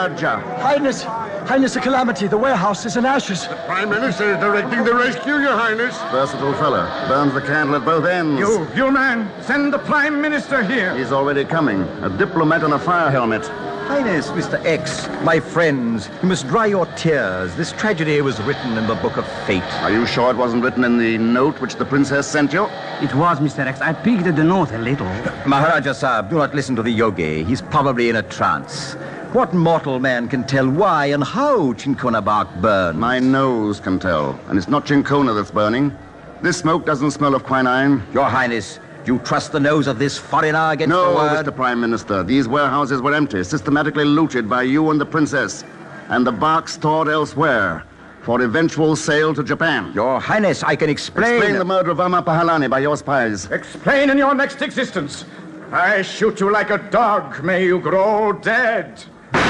Raja. Highness, a calamity. The warehouse is in ashes. The Prime Minister is directing the rescue, Your Highness. Versatile fella. Burns the candle at both ends. You man, send the Prime Minister here. He's already coming. A diplomat in a fire helmet. Highness, Mr. X, my friends, you must dry your tears. This tragedy was written in the Book of Fate. Are you sure it wasn't written in the note which the princess sent you? It was, Mr. X. I peeked at the note a little. Maharaja Sahib, do not listen to the yogi. He's probably in a trance. What mortal man can tell why and how Chinkona bark burned? My nose can tell. And it's not Chinkona that's burning. This smoke doesn't smell of quinine. Your Highness, do you trust the nose of this foreigner against the word? No, Mr. Prime Minister. These warehouses were empty, systematically looted by you and the princess. And the bark stored elsewhere for eventual sale to Japan. Your Highness, I can explain... Explain the murder of Amma Pahalani by your spies. Explain in your next existence. I shoot you like a dog. May you grow dead.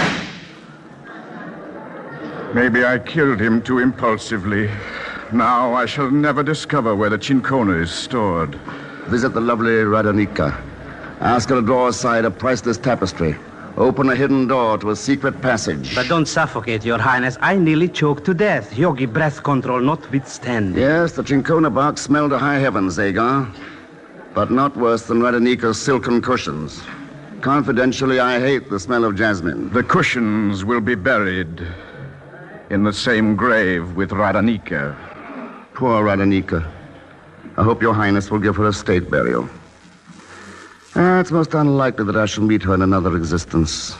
Maybe I killed him too impulsively. Now I shall never discover where the Chinkona is stored. Visit the lovely Radanika. Ask her to draw aside a priceless tapestry. Open a hidden door to a secret passage. But don't suffocate, Your Highness. I nearly choked to death. Yogi breath control notwithstanding. Yes, the Chinkona bark smelled to high heavens, Agar. But not worse than Radanika's silken cushions. Confidentially, I hate the smell of jasmine. The cushions will be buried in the same grave with Radanika. Poor Radanika. I hope Your Highness will give her a state burial. It's most unlikely that I shall meet her in another existence.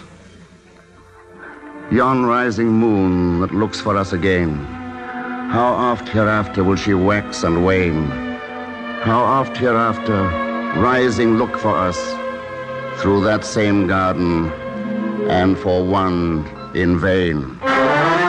Yon rising moon that looks for us again. How oft hereafter will she wax and wane? How oft hereafter rising look for us through that same garden, and for one in vain.